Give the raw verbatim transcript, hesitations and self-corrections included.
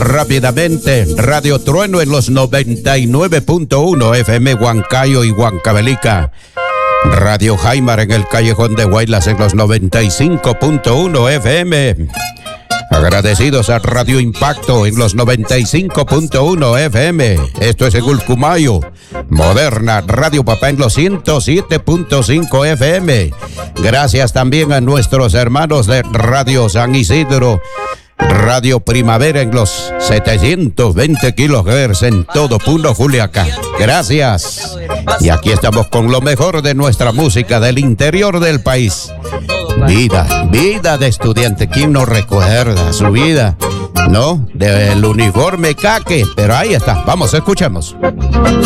rápidamente. Radio Trueno en los noventa y nueve punto uno F M Huancayo y Huancavelica. Radio Jaimar en el Callejón de Guaylas en los noventa y cinco punto uno F M. Agradecidos a Radio Impacto en los noventa y cinco punto uno F M. Esto es en Ulcumayo. Moderna Radio Papá en los ciento siete punto cinco F M. Gracias también a nuestros hermanos de Radio San Isidro. Radio Primavera en los setecientos veinte kilohertz en todo Puno, Juliaca. Gracias. Y aquí estamos con lo mejor de nuestra música del interior del país. Vida, vida de estudiante. ¿Quién no recuerda su vida? ¿No? Del uniforme caque. Pero ahí está. Vamos, escuchemos.